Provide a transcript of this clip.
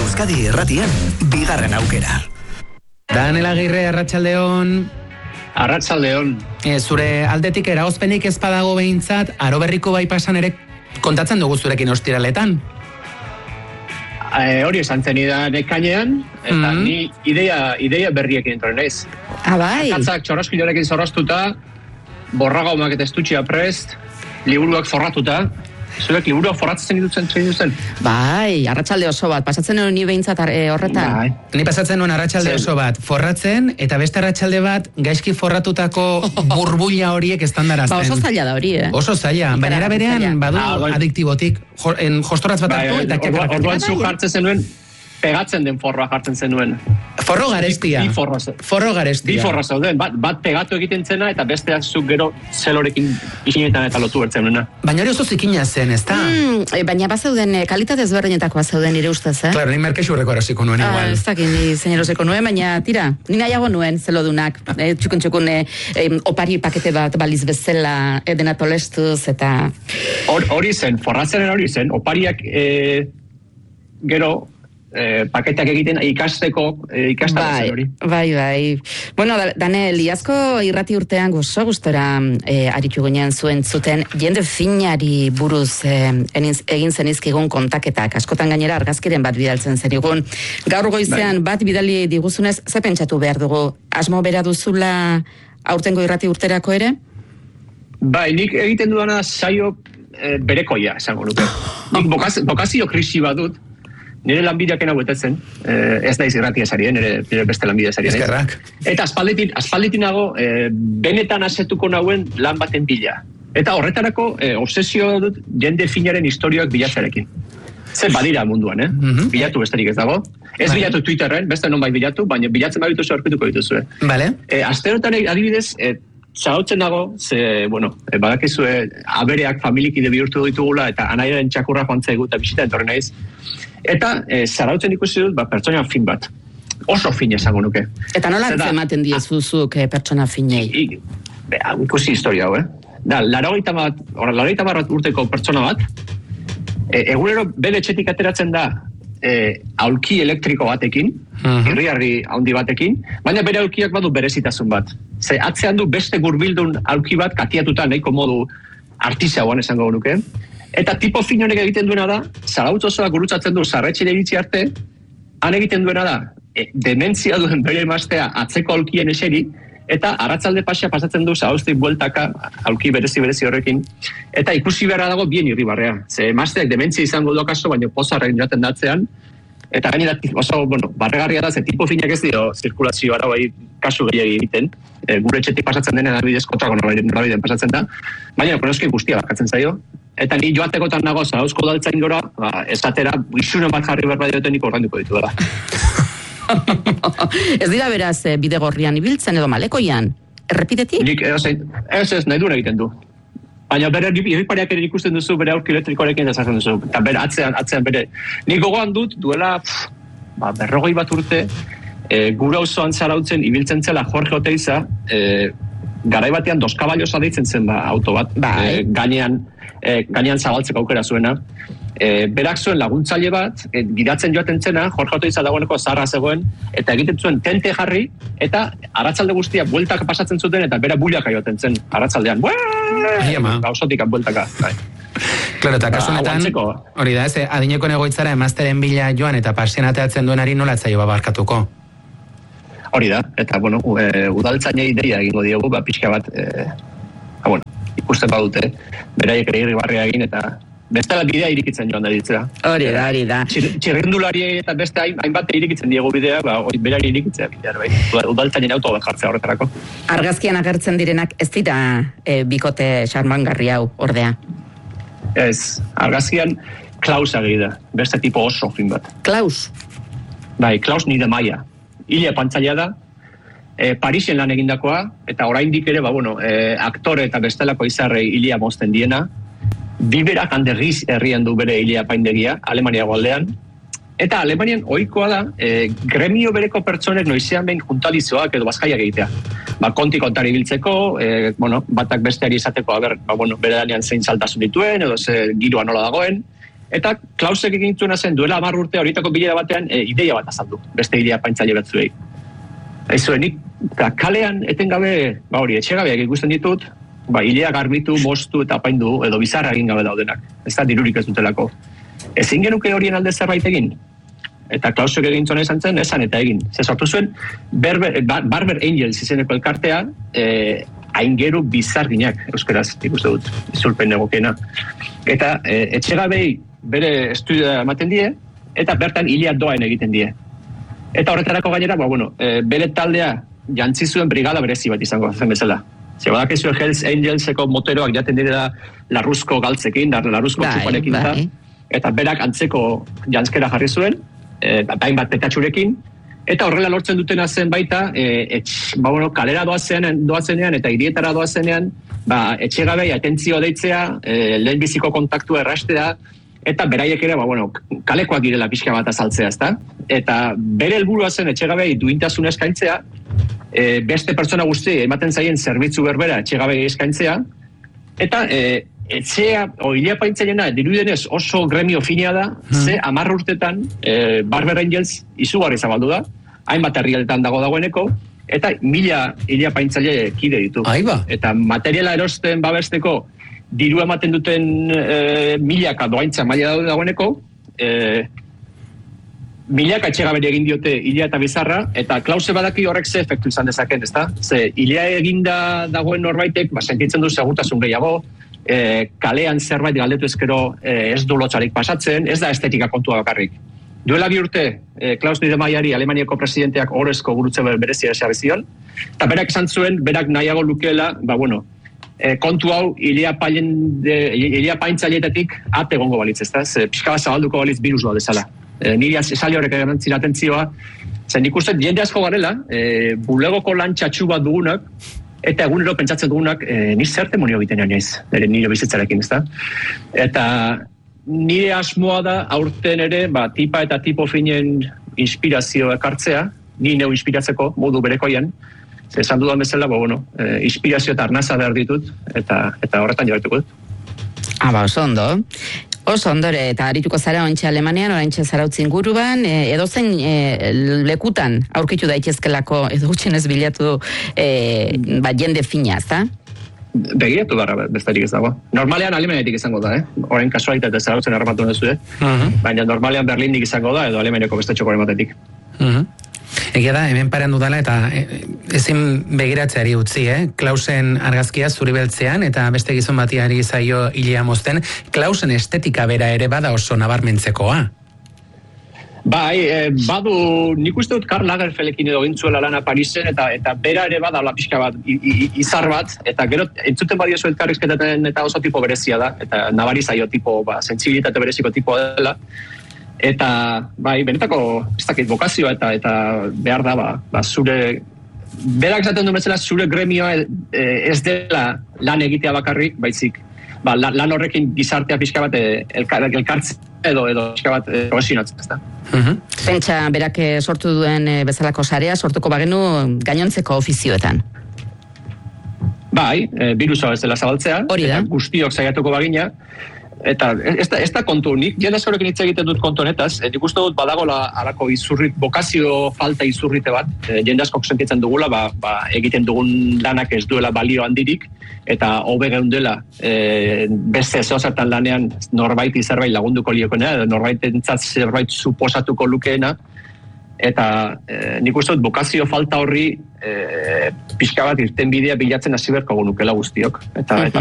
Euskadi Irratian, bigarren aukera. Daniel Agirre, arratsaldeon. Arratsaldeon. Zure aldetik eragozpenik ez badago behintzat, Aroberriko bypassan ere kontatzen dugu zurekin ostiraletan. Hori esan zenidan ekainean, eta ni ideia berriekin entroen naiz. Bai. Katzak txorroskilorekin zorroztuta, borragaumak eta estutxia prest, liburuak forratuta. Zuek liburuak forratzen dituzten? Bai, arratsalde oso bat. Pasatzen nuen ni behintzat horretan. Bai. Ni pasatzen nuen arratsalde oso bat forratzen, eta beste arratsalde bat gaizki forratutako burbuila horiek estandarazten. Oso zaila da hori, Oso zaila, baina era berean badu adiktibotik, jostorratz bat hartu eta kiakak. Orduan zu jartzen zenuen, pegatzen den forroa jartzen zenuen. Forro garestia. Forro garestia. Bi forra zauden, bat pegatu egiten zena, eta besteak zuk gero zelorekin isinetan eta lotu bertzen nuena. Baina hori oso zikina zen, ez da? Baina bazauden, kalitate ezberdinetakoa zauden nire ustez, Claro, ni merkexurreko erosiko nuen igual. Ez dakit ni zein erosiko nuen, baina tira, ni nahiago nuen zelodunak. Txukun opari pakete bat baliz bezala dena tolestuz, eta... Hori zen, forratzenen hori zen, opariak gero... paketak egiten ikasteko zen hori. Bai. Bueno, Daniel, iazko irrati urtean gustora aritu ginen zuten jende finari buruz egin zenizkigun kontaketak. Askotan gainera argazkiren bat bidaltzen zenigun. Gaur goizean bat bidali diguzunez, ze pentsatu behar dugu? Asmo bera duzula aurtengo irrati urterako ere? Bai, nik egiten dudana saio berekoia, esango nuke. Nik bokazio krisi bat dut. Nire lanbideak ena buetetzen, ez naiz irratia sarien, nire beste lanbidea sarien. Eskerrak. Eta aspalditin nago, benetan asetuko nauen lan baten bila. Eta horretarako obsesio dut jende finaren historioak bilatzarekin. Zer badira munduan, Bilatu besterik ez dago. Ez bilatu Twitterren, beste nonbait bilatu, baina bilatzen badituzu aurkituko dituzue. Vale. Asterotan adibidez, txagotzen dago, badakizue abereak familikide bihurtu ditugula, eta anaiaren txakurra joan zaigu eta bisita entorren naiz. Eta zarautzen ikusi dut, pertsona fin bat. Oso fin esango nuke. Eta nola ematen diezuzuk pertsona finei? Ikusi historia hau, Da, 80 urteko pertsona bat, egunero bere etxetik ateratzen da aulki elektriko batekin, irriarri handi batekin, baina bere aulkiak badu berezitasun bat. Ze atzean du beste gurbildun aulki bat katiatuta nahiko modu artisauan esango nuke. Eta tipo fin honek egiten duena da, zarautz osoak gurutzatzen du zarretxire iritsi arte, han egiten duena da, dementzia duen bere emaztea atzeko aulkien eseri, eta arratzalde pasia pasatzen du zarauztik bueltaka, aulki berezi horrekin, eta ikusi beharra dago bien irribarrea. Ze emazteak dementzia izango du akaso, baina pozarren jaten datzean, eta gainera oso, barregarria da, ze tipo finak ez dio zirkulazio arabai kasu gehiagi egiten, gure etxetik pasatzen denen adibidez kontrako norabideen pasatzen da, baina konoski guztia bakatzen zaio. Eta ni joatekotan nago zarauzko daltzain gora, esatera, isunen bat jarri behar badiotenik ordainduko ditu dela. Ez dira beraz bide gorrian ibiltzen edo malekoian? Errepidetik? Nik ez nahi duen egiten du. Baina bere irripareak ere ikusten duzu bere aurki elektrikoarekin ezazen duzu. Eta bere atzean bere. Nik gogoan dut duela 40 bat urte, gure auzoan zarautzen ibiltzen zela Jorge Oteiza, garai batean 2 kaballosa deitzen zen auto bat, gainean zabaltzeko aukera zuena. Berak zuen laguntzaile bat, gidatzen joaten zena, Jorge Oteiza dagoeneko zaharra zegoen, eta egiten zuen tente jarri, eta arratsalde guztia bueltak pasatzen zuten, eta bera builaka joaten zen, arratsaldean. Gauzotik bueltaka. Claro, eta kasunetan, hori da, adineko egoitzara emazteren bila joan, eta pasionateatzen duenari nola etzaio babarkatuko? Hori da, eta, udaltzainei ideia egingo diogu, pixka bat, ikusten badute, beraiek ere irribarria egin, eta bestela bidea irikitzen joan da ditzera. Hori da. Txirrindulari eta beste hainbat irikitzen diegu bidea, berari irikitzea bidea, udaltzainen auto bat jartzea horretarako. Argazkian agertzen direnak ez dira bikote xarmangarri hau, ordea? Ez, argazkian Klaus agiri da, beste tipo oso fin bat. Klaus? Bai, Klaus nire maia. Ilia pantzaila da, Parisen lan egindakoa, eta oraindik ere, aktore eta bestelako izarrei Ilia mozten diena, biberak handerriz herrian du bere Ilia paindegia, Alemaniago aldean, eta Alemanian ohikoa da, gremio bereko pertsonek noizean behin juntalizoak edo bazkaiak egitea. Konti kontari biltzeko, batak besteari izateko, bere danean zein saltasun dituen, edo ze giroa nola dagoen, Eta Klausek egin zuena zen duela 10 urte horietako bilera batean ideia bat azaldu, beste ilea paintzaile batzuei. Nik kalean etengabe, etxegabeak ikusten ditut, ilea garbitu, moztu eta apaindu edo bizarra egin gabe daudenak. Ez da dirurik ez dutelako. Ezin genuke horien alde zerbait egin. Eta Klausek egin zuena izan zen, esan eta egin. Ze sortu zuen, Barber Angels izeneko elkartea, aingeru bizarginak, euskaraz ikuste dut, izulpen egokena. Eta etxegabei bere estudioa ematen die, eta bertan ilea doain egiten die. Eta horretarako gainera, bere taldea jantzi zuen brigada berezi bat izango zen bezala. Ze badakizu Hells Angelseko moteroak jaten direla larruzko galtzekin, larruzko txuparekin eta berak antzeko jantzkera jarri zuen, hainbat petatxurekin, eta horrela lortzen dutena zen baita, kalera doazenean eta hirietara doazenean, etxegabei atentzio deitzea, lehenbiziko kontaktua errastea, eta beraiek ere, kalekoak direla pixka bat azaltzea, ezta? Eta bere helburua zen etxegabei duintasun eskaintzea, beste pertsona guzti ematen zaien zerbitzu berbera etxegabei eskaintzea, eta etxea, ilea paintzailena, dirudenez oso gremio finea da, ze 10 urtetan Barber Angels izugarri zabaldu da, hainbat herrialdetan dagoeneko, eta 1000 ilea paintzaile kide ditu. Eta materiala erosten babesteko diru ematen duten milaka doaintza maila dagoeneko, milaka etxegaberi egin diote ilea eta bizarra, eta Klause badaki horrek ze efektu izan dezaken, ezta? Ze ilea eginda dagoen norbaitek, sentitzen du segurtasun gehiago, kalean zerbait galdetu ezkero ez du lotxarik pasatzen, ez da estetika kontua bakarrik. Duela 2 urte, Klaus Niedermayeri, Alemaniako presidenteak orezko gurutze berezia esarri zion, eta berak esan zuen, berak nahiago lukeela, kontu hau ilea paintzaileetatik ate gongo balitz, ezta? Pixka bat zabalduko balitz virus bat bezala. Niri esali horrek erantzin atentzioa, zen nik uste jende asko garela, bulegoko lan txatxu bat dugunak, eta egunero pentsatzen dugunak, ni zer demonio egiten naiz, nire bizitzarekin, ezta? Eta nire asmoa da aurten ere, tipa eta tipo finen inspirazio ekartzea, ni neu inspiratzeko modu berekoian, esan dudan bezala, inspirazio eta arnaza behar ditut, eta horretan jarretuko dut. Oso ondo. Oso ondore, eta arituko zara ontsa Alemanian, oraintxe Zarautz inguruan, edozein lekutan aurkitu daitezkelako, edo gutxenez bilatu jende fina, ezta? Begiratu barra besterik ez dago. Normalean Alemaniatik izango da, orain kasualitate Zarautzen arrapatu duzu, baina normalean Berlindik izango da, edo Alemaniako beste txokoren batetik. Egia da, hemen paren dudala eta ezin begiratzeari utzi, Klausen argazkia zuri beltzean eta beste gizon batiari zaio ilea mozten, Klausen estetika bera ere bada oso nabarmentzekoa. Badu, nik uste dut Karl Lagerfeldekin edo gintzuela lana Parisen eta bera ere bada pixka bat, izar bat, eta gero entzuten badiozu elkarrizketaten eta oso tipo berezia da, eta nabari zaio tipo, sentsibilitate bereziko tipo dela, eta benetako ez dakit bokazioa eta behar da zure berak esaten du bezala zure gremioa ez dela lan egitea bakarrik, baizik lan horrekin gizartea pixka bat elkartzen edo pixka bat kohesionatzen, ezta? Pentsa berak sortu duen bezalako sarea sortuko bagenu gainontzeko ofizioetan. Birusa ez dela zabaltzea, eta guztiok saiatuko bagina. Eta ez da kontu, nik jendaz horrekin hitz egiten dut kontu honetaz, nik uste dut badagola alako bokazio falta izurrite bat, jende askok sentitzen dugula, egiten dugun lanak ez duela balio handirik, eta hobe geundela beste zehozertan lanean norbaiti zerbait lagunduko liokoena, edo norbaitentzat zerbait suposatuko lukeena, eta nik uste dut bokazio falta horri pixka bat irten bidea bilatzen hasi beharko nukela guztiok. Eta